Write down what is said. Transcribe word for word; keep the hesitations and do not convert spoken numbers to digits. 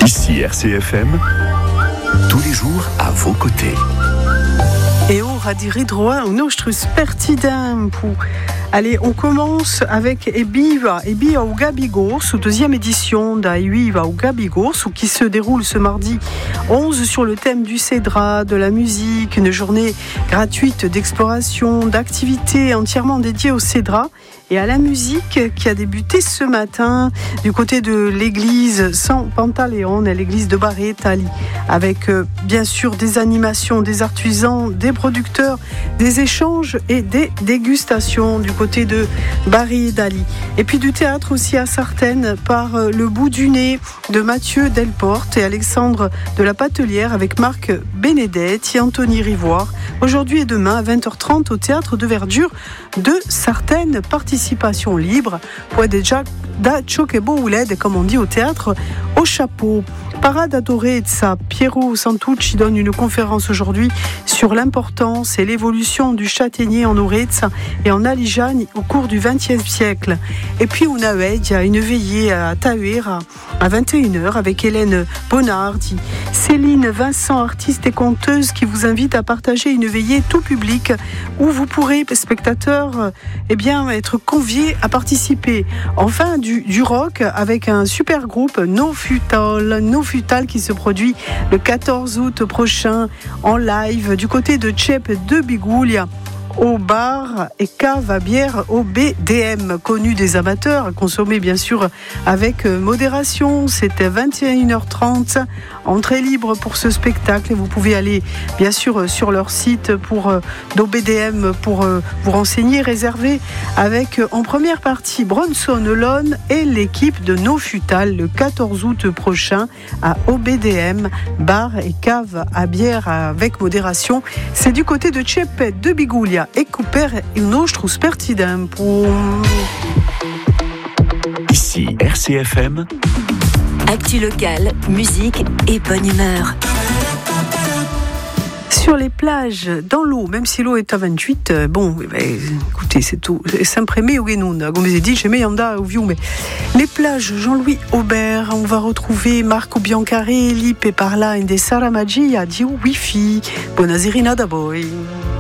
Ici R C F M, tous les jours à vos côtés. Et ora di ridroa un nostro spertidempo. Allez, on commence avec Ebiva, Ebiva au Gabigors, sous deuxième édition d'Ebiva au Gabigors, qui se déroule ce mardi onze sur le thème du Cédra, de la musique, une journée gratuite d'exploration, d'activités entièrement dédiée au Cédra et à la musique qui a débuté ce matin du côté de l'église San Pantaleone, à l'église de Baretali, avec euh, bien sûr des animations, des artisans, des producteurs, des échanges et des dégustations du côté de Baretali. Et puis du théâtre aussi à Sartène par euh, le bout du nez de Mathieu Delporte et Alexandre de la Patelière avec Marc Benedetti et Anthony Rivoire. Aujourd'hui et demain à vingt heures trente au théâtre de Verdure de Sartène. Participation libre. Puoi déjà da ciò che bouled, comme on dit au théâtre, au chapeau. Parade adorée de ça. Piero Santucci donne une conférence aujourd'hui sur l'importance et l'évolution du châtaignier en Orezza et en Aligiani au cours du vingtième siècle. Et puis on a une veillée à Tauera à vingt et une heures avec Hélène Bonardi, Céline Vincent, artiste et conteuse, qui vous invite à partager une veillée tout public où vous pourrez, spectateurs, eh bien, être conviés à participer. Enfin, du, du rock avec un super groupe, No Futal, No Futal qui se produit le quatorze août prochain en live du côté de Cep de Biguglia, au bar et cave à bière au B D M, connu des amateurs, consommé bien sûr avec modération. C'était vingt et une heures trente, entrée libre pour ce spectacle et vous pouvez aller bien sûr sur leur site pour d'O B D M pour vous renseigner, réserver avec en première partie Bronson Lone et l'équipe de No Futal le quatorze août prochain à O B D M, bar et cave à bière avec modération. C'est du côté de Cepet de Biguglia. E Cooper il nostro spertidempo. Ici R C F M. Actu locale, musique et bonne humeur. Sur les plages, dans l'eau, même si l'eau est à vingt-huit, bon, eh ben, écoutez, c'est tout. S'imprimer au Genunda, comme j'ai dit, chez Meyanda, au Vieux, mais les plages, Jean-Louis Aubert, on va retrouver Marco Biancarelli, Peparla, Inde Saramagia, Dio Wifi, Buonasera da voi.